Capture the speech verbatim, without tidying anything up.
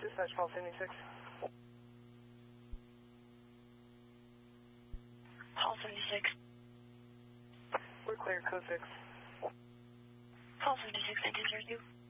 Dispatch call seventy-six. Hall seventy-six. We're clear, code six. Hall seventy-six, nineteen zero two.